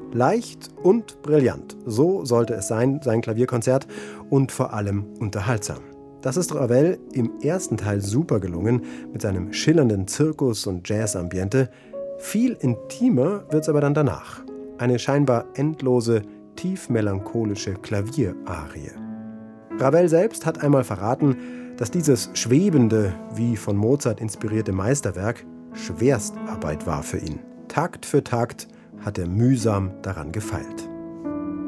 Leicht und brillant, so sollte es sein Klavierkonzert, und vor allem unterhaltsam. Das ist Ravel im ersten Teil super gelungen, mit seinem schillernden Zirkus- und Jazz-Ambiente. Viel intimer wird's aber dann danach. Eine scheinbar endlose, tief melancholische Klavierarie. Ravel selbst hat einmal verraten, dass dieses schwebende, wie von Mozart inspirierte Meisterwerk Schwerstarbeit war für ihn. Takt für Takt hat er mühsam daran gefeilt.